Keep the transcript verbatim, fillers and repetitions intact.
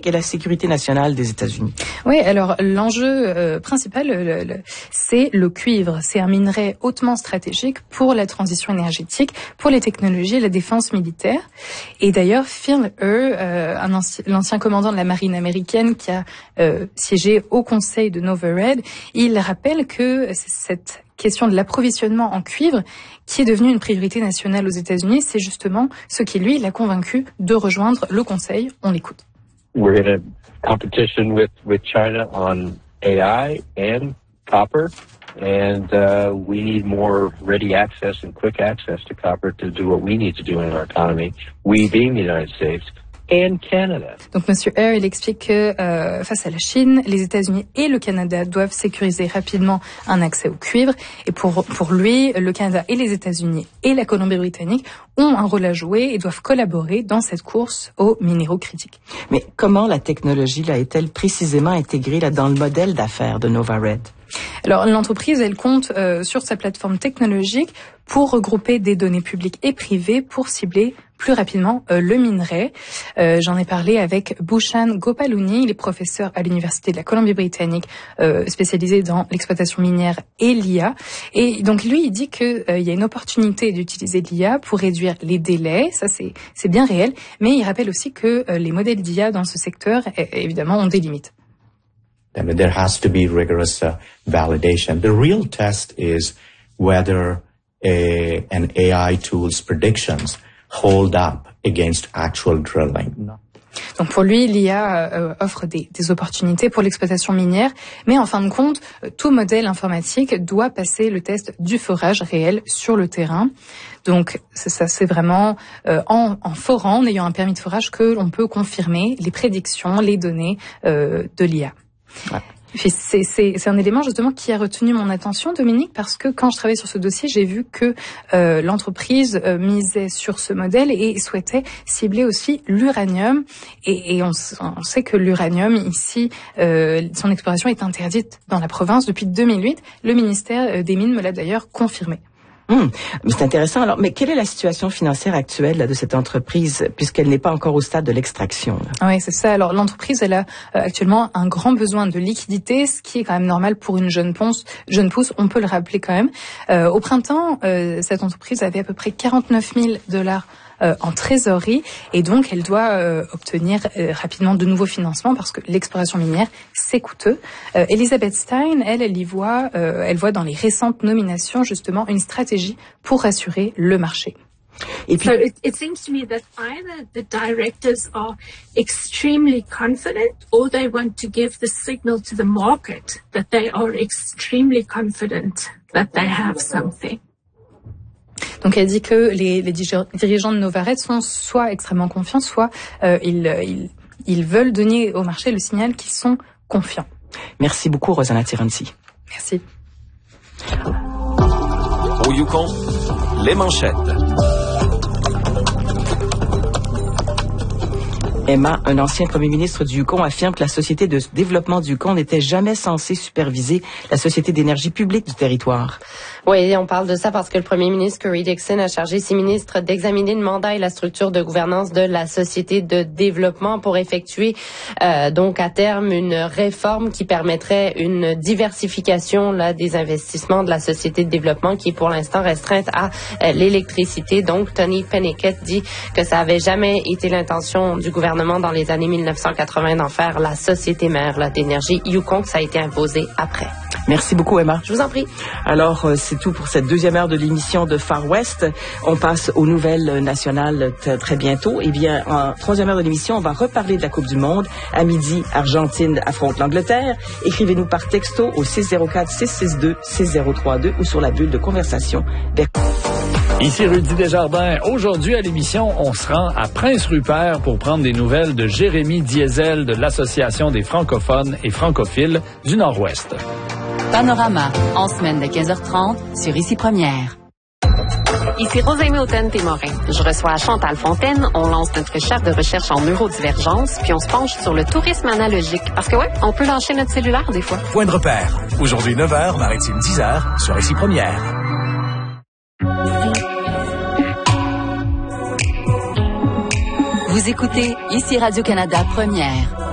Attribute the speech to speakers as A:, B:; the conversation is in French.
A: et la sécurité nationale des États-Unis.
B: Oui, alors l'enjeu euh, principal, le, le, c'est le cuivre. C'est un minerai hautement stratégique pour la transition énergétique, pour les technologies et la défense militaire. Et d'ailleurs, Phil Ure, euh, un ancien, l'ancien commandant de la marine américaine qui a euh, siégé au conseil de Novared, il rappelle que cette question de l'approvisionnement en cuivre, qui est devenue une priorité nationale aux États-Unis, c'est justement ce qui, lui, l'a convaincu de rejoindre le Conseil. On l'écoute.
C: We're in a competition with, with China on A I and copper, and uh, we need more ready access and quick access to copper to do what we need to do in our economy, we being the United States. And Canada.
B: Donc, Monsieur Ure, il explique que euh, face à la Chine, les États-Unis et le Canada doivent sécuriser rapidement un accès au cuivre. Et pour pour lui, le Canada et les États-Unis et la Colombie-Britannique ont un rôle à jouer et doivent collaborer dans cette course aux minéraux critiques.
A: Mais comment la technologie là est-elle précisément intégrée là dans le modèle d'affaires de Novared?
B: Alors, l'entreprise, elle compte euh, sur sa plateforme technologique pour regrouper des données publiques et privées pour cibler plus rapidement euh, le minerai. Euh, j'en ai parlé avec Bhushan Gopaluni, il est professeur à l'Université de la Colombie-Britannique, euh, spécialisé dans l'exploitation minière et l'I A. Et donc, lui, il dit qu'il euh, y a une opportunité d'utiliser l'I A pour réduire les délais, ça c'est, c'est bien réel, mais il rappelle aussi que euh, les modèles d'I A dans ce secteur, évidemment, ont des limites.
D: And there has to be rigorous uh, validation. The real test is whether a, an A I tool's predictions hold up against actual drilling.
B: Donc pour lui, l'I A euh, offre des, des opportunités pour l'exploitation minière, mais en fin de compte, tout modèle informatique doit passer le test du forage réel sur le terrain. Donc c'est ça, c'est vraiment euh, en, en forant, en ayant un permis de forage, que l'on peut confirmer les prédictions, les données euh, de l'I A. Ouais. C'est, c'est, c'est un élément justement qui a retenu mon attention, Dominique, parce que quand je travaillais sur ce dossier, j'ai vu que euh, l'entreprise euh, misait sur ce modèle et souhaitait cibler aussi l'uranium. Et, et on, on sait que l'uranium ici, euh, son exploration est interdite dans la province depuis deux mille huit. Le ministère des Mines me l'a d'ailleurs confirmé.
A: Hum, c'est intéressant. Alors, mais quelle est la situation financière actuelle là, de cette entreprise, puisqu'elle n'est pas encore au stade de l'extraction? Là?
B: Oui, c'est ça. Alors, l'entreprise, elle a euh, actuellement un grand besoin de liquidité, ce qui est quand même normal pour une jeune ponce, jeune pousse. On peut le rappeler quand même. Euh, au printemps, euh, cette entreprise avait à peu près quarante-neuf mille dollars Euh, en trésorerie et donc elle doit euh, obtenir euh, rapidement de nouveaux financements parce que l'exploration minière c'est coûteux. Euh, Elizabeth Stein, elle, elle y voit, euh, elle voit dans les récentes nominations justement une stratégie pour rassurer le marché.
E: Et puis, so it, it seems to me that either the directors are extremely confident or they want to give the signal to the market that they are extremely confident that they have something.
B: Donc elle dit que les, les dirigeants de Novared sont soit extrêmement confiants, soit euh, ils, ils, ils veulent donner au marché le signal qu'ils sont confiants.
A: Merci beaucoup, Rosanna Tiranti.
B: Merci.
F: Au Yukon, les manchettes.
A: Emma, un ancien premier ministre du Yukon, affirme que la Société de développement du Yukon n'était jamais censée superviser la Société d'énergie publique du territoire.
G: Oui, on parle de ça parce que le premier ministre Curry Dixon a chargé ses ministres d'examiner le mandat et la structure de gouvernance de la Société de développement pour effectuer euh, donc à terme une réforme qui permettrait une diversification là des investissements de la Société de développement qui est pour l'instant restreinte à euh, l'électricité. Donc Tony Pennickett dit que ça avait jamais été l'intention du gouvernement dans les années mille neuf cent quatre-vingts d'en faire la société mère là, d'énergie Yukon, que ça a été imposé après.
A: Merci beaucoup, Emma.
G: Je vous en prie.
A: Alors, euh, c'est tout pour cette deuxième heure de l'émission de Far West. On passe aux nouvelles nationales t- très bientôt. Eh bien, en troisième heure de l'émission, on va reparler de la Coupe du Monde. À midi, Argentine affronte l'Angleterre. Écrivez-nous par texto au six zéro quatre, six six deux, six zéro trois deux ou sur la bulle de conversation.
H: Ici Rudy Desjardins. Aujourd'hui à l'émission, on se rend à Prince-Rupert pour prendre des nouvelles de Jérémy Diesel de l'Association des francophones et francophiles du Nord-Ouest.
I: Panorama, en semaine de quinze heures trente, sur Ici Première.
J: Ici Rosalie Houghton-Témorin. Je reçois Chantal Fontaine. On lance notre chef de recherche en neurodivergence, puis on se penche sur le tourisme analogique. Parce que ouais, on peut lâcher notre cellulaire des fois.
K: Point de repère. Aujourd'hui neuf heures, maritime dix heures, sur Ici Première.
I: Vous écoutez Ici Radio-Canada Première.